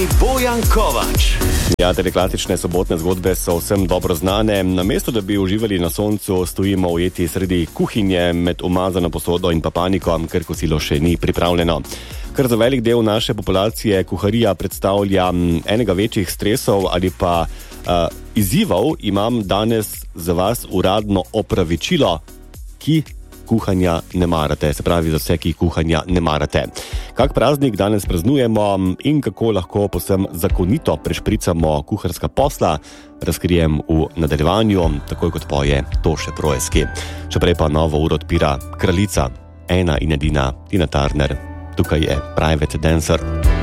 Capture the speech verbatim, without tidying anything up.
Bojan Kovač. Ja, te klasične sobotne zgodbe so vsem dobro znane. Namesto, da bi uživali na soncu, stojimo ujeti sredi kuhinje med umazano posodo in pa paniko, ker kosilo še ni pripravljeno. Ker za velik del naše populacije kuharija predstavlja enega večjih stresov ali pa uh, izzivov, imam danes za vas uradno opravičilo, ki kuhanja ne marate, se pravi za vse, ki kuhanja ne marate. Kak praznik danes praznujemo in kako lahko povsem zakonito prešpricamo kuharska posla, razkrijem v nadaljevanju, takoj kot poje Toše Proeski. Še prej pa novo uro odpira kraljica, ena in edina Tina Turner. Tukaj je Private Dancer.